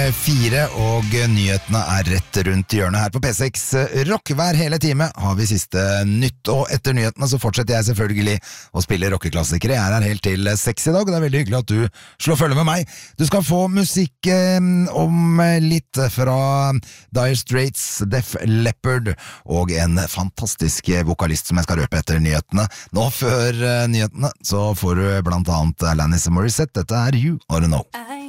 4, og nyhetene rett rundt hjørnet her på P6 Rock. Hver hele time har vi siste nytt, og etter nyhetene så fortsetter jeg selvfølgelig å spille rockeklassikere. Jeg her helt til 6 i dag, og det veldig hyggelig at du slår følge med meg. Du skal få musikk om litt fra Dire Straits, Def Leppard, og en fantastisk vokalist som jeg skal røpe etter nyhetene. Nå før nyhetene så får du blant annet Alanis Morissette. Dette You Ought to Know.